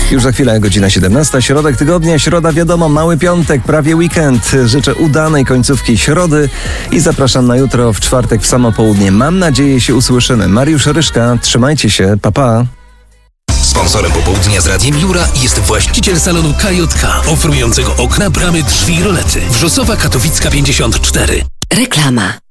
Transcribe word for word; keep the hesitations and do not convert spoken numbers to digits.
Już za chwilę godzina siedemnasta, środek tygodnia, środa wiadomo, mały piątek, prawie weekend. Życzę udanej końcówki środy i zapraszam na jutro w czwartek w samo południe. Mam nadzieję się usłyszymy. Mariusz Ryszka, trzymajcie się, pa pa. Sponsorem popołudnia z Radiem Jura jest właściciel salonu K J K, oferującego okna, bramy, drzwi i rolety. Wrzosowa Katowicka pięćdziesiąt cztery. Reklama.